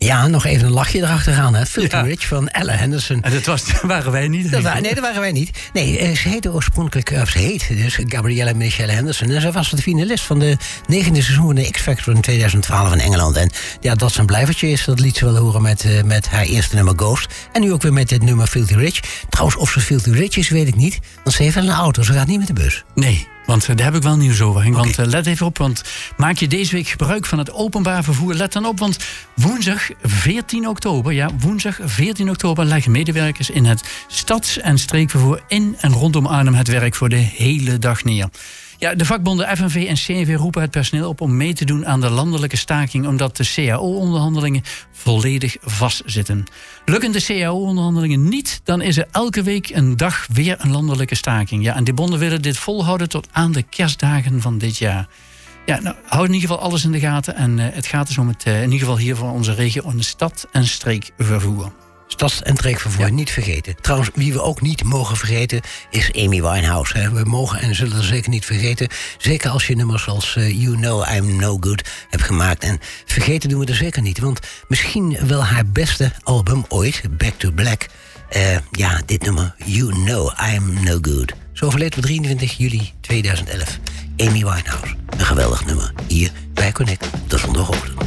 Ja, nog even een lachje erachteraan. Hè? Filthy Rich van Ella Henderson. En dat waren wij niet. Dat waren wij niet. Nee, ze heette oorspronkelijk, of ze heet dus Gabriella Michelle Henderson. En ze was de finalist van de 9e seizoen van de X-Factor in 2012 in Engeland. En ja, dat ze een blijvertje is, dat liet ze wel horen met haar eerste nummer Ghost. En nu ook weer met dit nummer Filthy Rich. Trouwens, of ze Filthy Rich is, weet ik niet. Want ze heeft wel een auto, ze gaat niet met de bus. Nee. Want daar heb ik wel nieuws over. Okay. Want let even op, want maak je deze week gebruik van het openbaar vervoer. Let dan op, want woensdag 14 oktober leggen medewerkers in het stads- en streekvervoer in en rondom Arnhem het werk voor de hele dag neer. Ja, de vakbonden FNV en CNV roepen het personeel op om mee te doen aan de landelijke staking, omdat de CAO-onderhandelingen volledig vastzitten. Lukken de CAO-onderhandelingen niet, dan is er elke week een dag weer een landelijke staking. Ja, en de bonden willen dit volhouden tot aan de kerstdagen van dit jaar. Ja, nou, houd in ieder geval alles in de gaten. En het gaat dus om het, in ieder geval hier voor onze regio, om de stad- en streekvervoer. Stads- en streekvervoer, niet vergeten. Trouwens, wie we ook niet mogen vergeten is Amy Winehouse. Hè. We mogen en zullen er zeker niet vergeten. Zeker als je nummers als You Know I'm No Good hebt gemaakt. En vergeten doen we er zeker niet. Want misschien wel haar beste album ooit, Back to Black. Dit nummer, You Know I'm No Good. Zo overleed op 23 juli 2011. Amy Winehouse. Een geweldig nummer. Hier bij Connect op de zondagochtend.